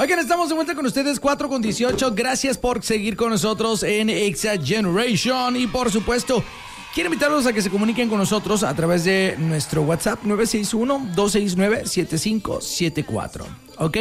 Oigan, estamos de vuelta con ustedes, 4:18. Gracias por seguir con nosotros en Exa Generation. Y por supuesto, quiero invitarlos a que se comuniquen con nosotros a través de nuestro WhatsApp 961-269-7574. ¿Ok?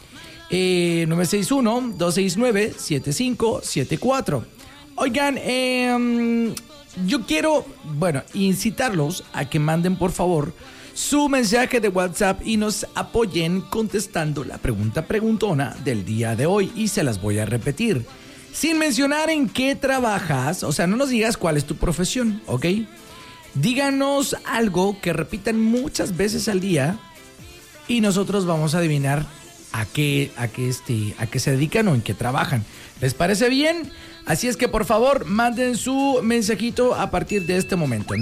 961-269-7574. Oigan, yo quiero, incitarlos a que manden, por favor, su mensaje de WhatsApp y nos apoyen contestando la preguntona del día de hoy. Y se las voy a repetir, sin mencionar en qué trabajas. O sea, no nos digas cuál es tu profesión, ¿ok? Díganos algo que repitan muchas veces al día y nosotros vamos a adivinar a qué se dedican o en qué trabajan. ¿Les parece bien? Así es que, por favor, manden su mensajito a partir de este momento.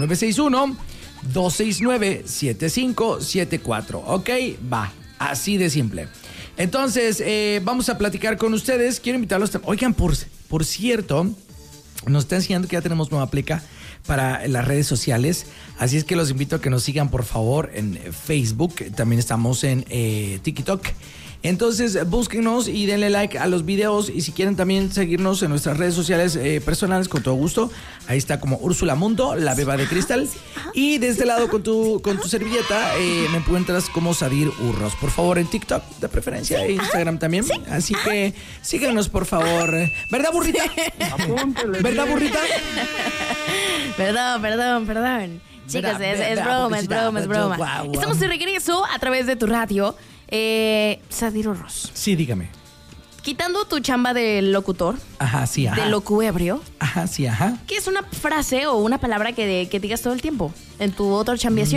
961-269-7574. ¿Ok? Va. Así de simple. Entonces, vamos a platicar con ustedes. Quiero invitarlos. Oigan, por cierto, nos está enseñando que ya tenemos nueva aplica para las redes sociales. Así es que los invito a que nos sigan, por favor, en Facebook. También estamos en TikTok. Entonces, búsquenos y denle like a los videos. Y si quieren también seguirnos en nuestras redes sociales personales, con todo gusto. Ahí está como Úrsula Mundo, la beba de cristal. Y de este lado, con tu servilleta, me encuentras como Sadir Urros. Por favor, en TikTok, de preferencia, e Instagram también. ¿Sí? Así que síganos, por favor. ¿Verdad, burrita? Apúntele. ¿Verdad, burrita? Perdón. Chicos, es broma. Guau. Estamos de regreso a través de tu radio. Sadir Urros. Sí, dígame. Quitando tu chamba de locutor, Ajá, sí, ajá. de locuebrio, Ajá, sí, ajá. ¿qué es una frase o una palabra que digas todo el tiempo en tu otra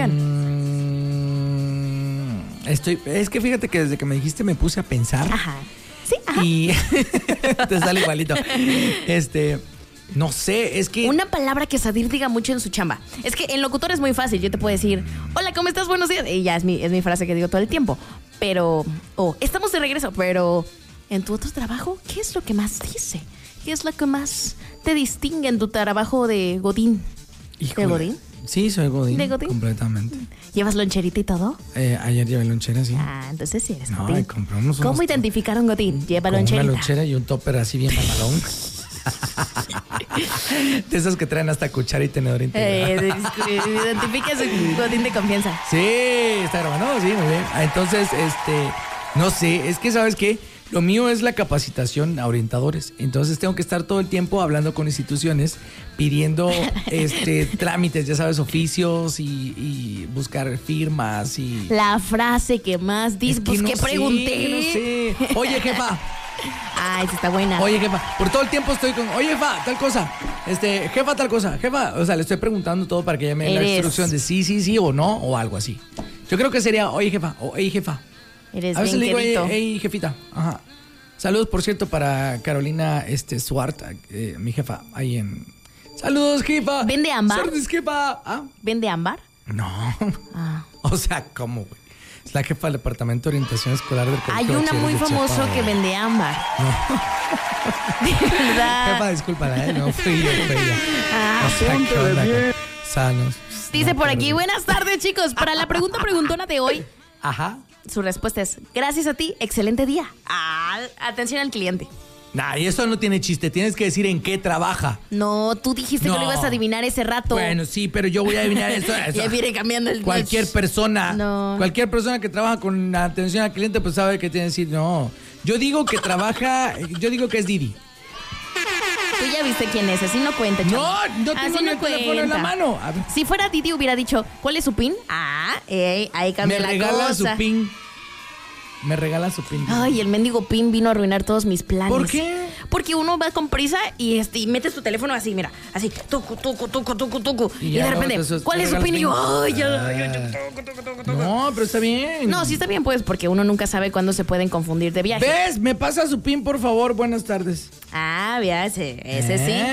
chambiación? Es que fíjate que desde que me dijiste me puse a pensar. Ajá. Sí, ajá. Y te sale igualito. No sé, es que... Una palabra que Sadir diga mucho en su chamba. Es que en locutor es muy fácil. Yo te puedo decir, hola, ¿cómo estás? Buenos días. Y ya es mi frase que digo todo el tiempo. Pero, estamos de regreso. Pero en tu otro trabajo, ¿qué es lo que más dice? ¿Qué es lo que más te distingue en tu trabajo de Godín? Híjole. ¿De Godín? Sí, soy Godín. ¿De Godín? Completamente. ¿Llevas loncherita y todo? Ayer llevé lonchera, sí. Ah, entonces sí eres No, Godín. y compramos ¿Cómo unos- identificar a un Godín? Lleva Con loncherita. una lonchera y un topper así bien mamalón. De esos que traen hasta cuchara y tenedor integrado. Identifica a su Godín de confianza. Sí, está grabando, sí, muy bien. Entonces, no sé, es que ¿sabes qué? Lo mío es la capacitación a orientadores. Entonces tengo que estar todo el tiempo hablando con instituciones, pidiendo trámites, ya sabes, oficios y buscar firmas y... La frase que más dice, Es que no ¿qué sé, pregunté? no sé. Oye, jefa. Ay, sí está buena. Oye, jefa, por todo el tiempo estoy con, oye, jefa, tal cosa, jefa, tal cosa, jefa, o sea, le estoy preguntando todo para que ella me dé la instrucción de sí o no, o algo así. Yo creo que sería, oye, jefa, o hey, jefa. Eres A veces bien le digo, quedito. hey, jefita, ajá. Saludos, por cierto, para Carolina Suart, mi jefa, ahí en... Saludos, jefa. ¿Vende ámbar? Saludos, jefa. ¿Ah? ¿Vende ámbar? No. Ah. O sea, ¿cómo, güey? Es la jefa del Departamento de Orientación Escolar del Colegio Hay de una Bachilleres muy de famoso Chiapas. que vende ámbar. De verdad. Jefa, discúlpala, no fui yo, fue ella. Ah, O sea, ¿qué apúntale onda? bien. Sanos. dice No, por pero- aquí, buenas tardes, chicos. Para la preguntona de hoy, Ajá. su respuesta es, gracias a ti, excelente día. Ah, atención al cliente. Nah, y eso no tiene chiste. Tienes que decir en qué trabaja. No, tú dijiste No. que lo ibas a adivinar ese rato. Bueno, sí, pero yo voy a adivinar eso. Ya viene cambiando el... Cualquier persona, No. cualquier persona que trabaja con atención al cliente, pues sabe que tiene que decir no. Yo digo que trabaja, yo digo que es Didi. Tú ya viste quién es, así no cuenta, No, chavo. no tengo Así ni el teléfono en la mano. A ver, Si fuera Didi hubiera dicho, ¿cuál es su pin? Ah, ahí cambia me la regala cosa. su pin. Me regala su pin. Ay, el mendigo pin vino a arruinar todos mis planes. ¿Por qué? Porque uno va con prisa y metes tu teléfono así, mira, así, tucu. Y Y, ya de luego repente, te ¿cuál es su regalas pin? Y yo, pin. ay, ya, No, pero está bien. No, sí está bien, pues, porque uno nunca sabe cuándo se pueden confundir de viaje. ¿Ves? Me pasa su pin, por favor. Buenas tardes. Ah, ya, ese sí.